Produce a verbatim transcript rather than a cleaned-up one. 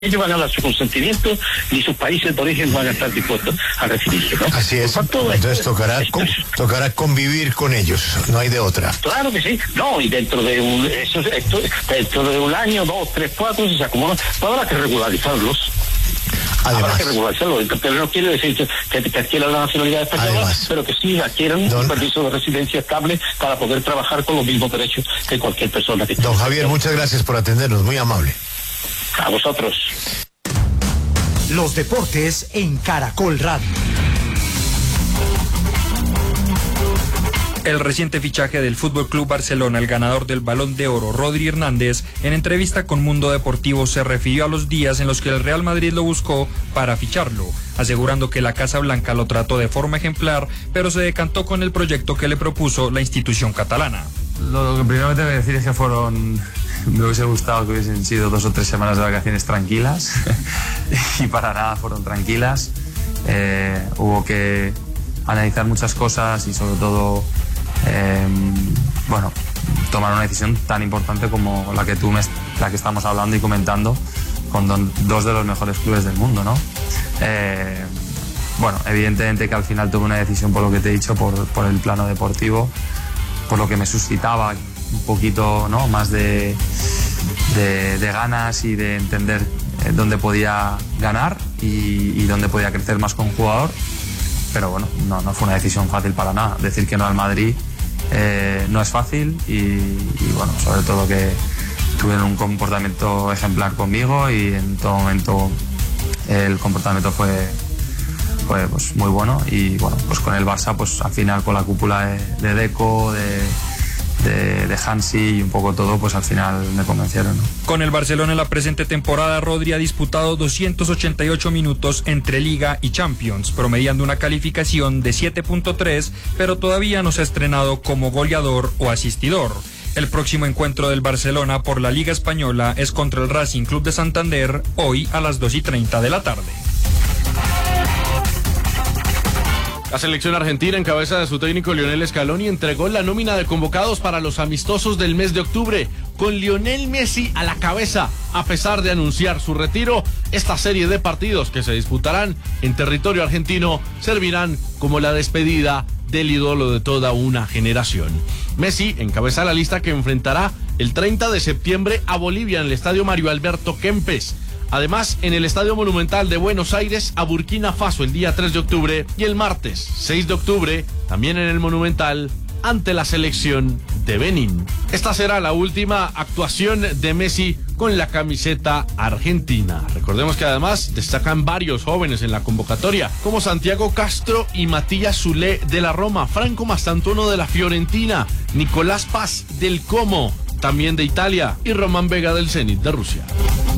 ellos van a dar su consentimiento ni sus países de origen van a estar dispuestos a recibirse, ¿no? Así es. Tanto, Entonces esto, tocará esto, con, tocará convivir con ellos, no hay de otra. Claro que sí. No, y dentro de un eso, esto, dentro de un año, dos, tres, cuatro, se acomodan, pues habrá que regularizarlos. Además, habrá que regularizarlo, pero no quiere decir que, que adquieran la nacionalidad española, además, pero que sí adquieran don, un permiso de residencia estable para poder trabajar con los mismos derechos que cualquier persona que Don Javier, muchas gracias por atendernos, muy amable. A vosotros. Los deportes en Caracol Radio. El reciente fichaje del Fútbol Club Barcelona, el ganador del Balón de Oro, Rodri Hernández, en entrevista con Mundo Deportivo se refirió a los días en los que el Real Madrid lo buscó para ficharlo, asegurando que la Casa Blanca lo trató de forma ejemplar, pero se decantó con el proyecto que le propuso la institución catalana. Lo que primero tengo que decir es que fueron... Me hubiese gustado que hubiesen sido dos o tres semanas de vacaciones tranquilas y para nada fueron tranquilas. Eh, hubo que analizar muchas cosas y sobre todo, eh, bueno, tomar una decisión tan importante como la que tú me, la que estamos hablando y comentando con don, dos de los mejores clubes del mundo, ¿no? Eh, bueno, evidentemente que al final tuve una decisión por lo que te he dicho, por, por el plano deportivo, por lo que me suscitaba un poquito, ¿no?, más de, de, de ganas y de entender eh, dónde podía ganar y, y dónde podía crecer más como jugador. Pero bueno, no, no fue una decisión fácil para nada. Decir que no al Madrid eh, no es fácil y, y bueno, sobre todo que tuvieron un comportamiento ejemplar conmigo y en todo momento el comportamiento fue, fue pues, muy bueno. Y bueno, pues con el Barça, pues al final con la cúpula de, de Deco, de... De, de Hansi y un poco todo, pues al final me convencieron, ¿no? Con el Barcelona en la presente temporada, Rodri ha disputado doscientos ochenta y ocho minutos entre Liga y Champions, promediando una calificación de siete punto tres, pero todavía no se ha estrenado como goleador o asistidor. El próximo encuentro del Barcelona por la Liga Española es contra el Racing Club de Santander, hoy a las dos y treinta de la tarde. La selección argentina, en cabeza de su técnico Lionel Scaloni, entregó la nómina de convocados para los amistosos del mes de octubre, con Lionel Messi a la cabeza. A pesar de anunciar su retiro, esta serie de partidos que se disputarán en territorio argentino servirán como la despedida del ídolo de toda una generación. Messi encabeza la lista que enfrentará el treinta de septiembre a Bolivia en el estadio Mario Alberto Kempes. Además, en el Estadio Monumental de Buenos Aires a Burkina Faso el día tres de octubre y el martes seis de octubre, también en el Monumental, ante la selección de Benín. Esta será la última actuación de Messi con la camiseta argentina. Recordemos que además destacan varios jóvenes en la convocatoria, como Santiago Castro y Matías Zulé de la Roma, Franco Mastantuono de la Fiorentina, Nicolás Paz del Como, también de Italia, y Román Vega del Zenit de Rusia.